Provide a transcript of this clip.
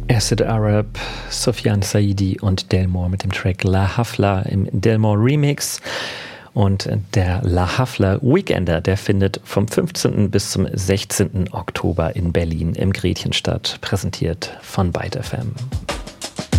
Acid Arab, Sufjan Saidi und Delmore mit dem Track La Hafla im Delmore Remix. Und der La Hafla Weekender, der findet vom 15. bis zum 16. Oktober in Berlin im Gretchen statt, präsentiert von Byte FM.